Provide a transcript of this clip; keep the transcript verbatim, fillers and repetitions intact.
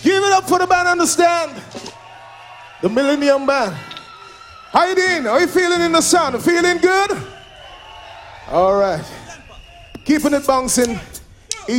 Give it up for the band, understand? The Millennium Band. How you doing? How you feeling in the sun? Feeling good? All right. Keeping it bouncing.